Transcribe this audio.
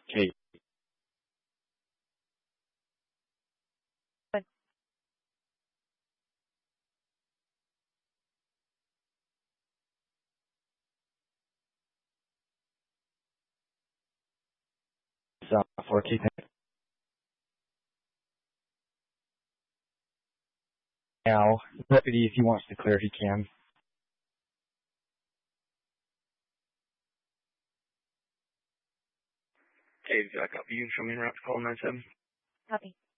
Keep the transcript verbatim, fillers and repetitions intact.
Okay. But So, for keeping now, deputy, if he wants to clear, he can. Okay, uh, copy you. Show me around to call nine seven. copy.